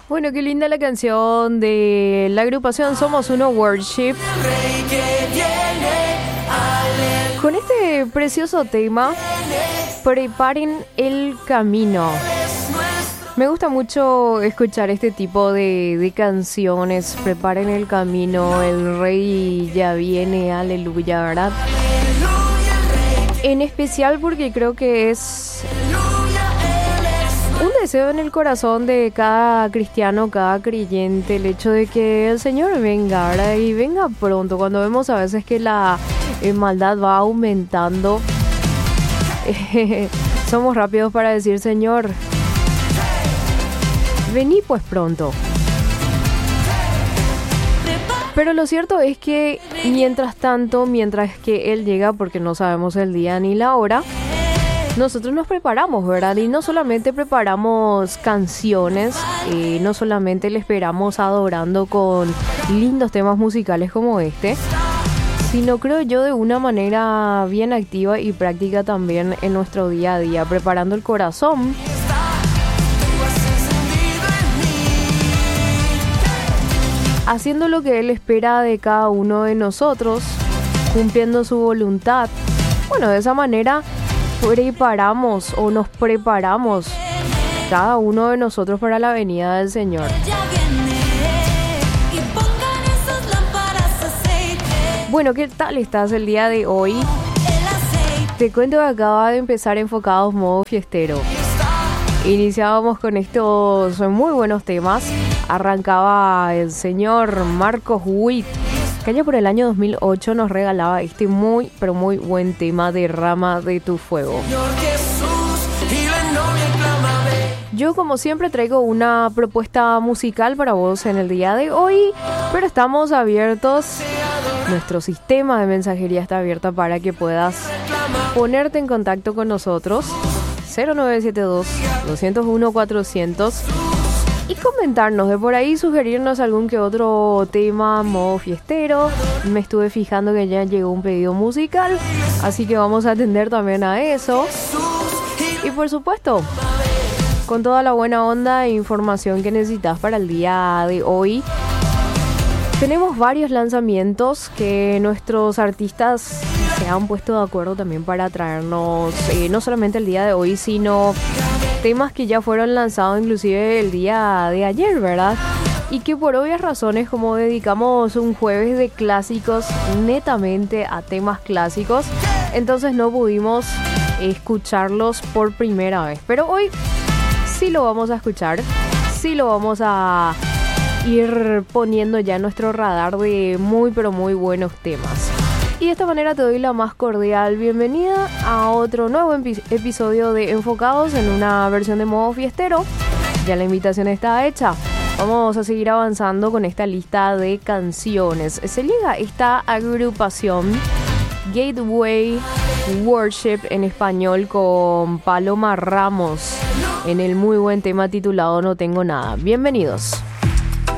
Bueno, qué linda la canción de la agrupación Somos Uno Worship. Con este precioso tema, preparen el camino. Me gusta mucho escuchar este tipo de canciones. Preparen el camino, el rey ya viene, aleluya, ¿verdad? En especial porque creo que es un deseo en el corazón de cada cristiano, cada creyente, el hecho de que el Señor venga, ¿verdad? Y venga pronto. Cuando vemos a veces que la maldad va aumentando, somos rápidos para decir: Señor, vení pues pronto. Pero lo cierto es que mientras que Él llega, porque no sabemos el día ni la hora, nosotros nos preparamos, ¿verdad? Y no solamente preparamos canciones, no solamente le esperamos adorando con lindos temas musicales como este, sino creo yo de una manera bien activa y práctica también en nuestro día a día, preparando el corazón, haciendo lo que Él espera de cada uno de nosotros, cumpliendo su voluntad. Bueno, de esa manera nos preparamos cada uno de nosotros para la venida del Señor. Bueno, ¿qué tal estás el día de hoy? Te cuento que acaba de empezar Enfocados modo fiestero. Iniciábamos con estos muy buenos temas. Arrancaba el señor Marcos Witt, que allá por el año 2008 nos regalaba este muy, pero muy buen tema, Derrama de tu fuego. Yo, como siempre, traigo una propuesta musical para vos en el día de hoy, pero estamos abiertos. Nuestro sistema de mensajería está abierto para que puedas ponerte en contacto con nosotros. 0972-201-400 y comentarnos de por ahí, sugerirnos algún que otro tema modo fiestero. Me estuve fijando que ya llegó un pedido musical, así que vamos a atender también a eso. Y por supuesto, con toda la buena onda e información que necesitas para el día de hoy. Tenemos varios lanzamientos que nuestros artistas se han puesto de acuerdo también para traernos, no solamente el día de hoy, sino temas que ya fueron lanzados inclusive el día de ayer, ¿verdad? Y que por obvias razones, como dedicamos un jueves de clásicos netamente a temas clásicos, entonces no pudimos escucharlos por primera vez. Pero hoy sí lo vamos a escuchar, sí lo vamos a ir poniendo ya en nuestro radar de muy pero muy buenos temas. Y de esta manera te doy la más cordial bienvenida a otro nuevo episodio de Enfocados en una versión de modo fiestero. Ya la invitación está hecha. Vamos a seguir avanzando con esta lista de canciones. Se llega esta agrupación Gateway Worship en español con Paloma Ramos en el muy buen tema titulado No Tengo Nada. Bienvenidos.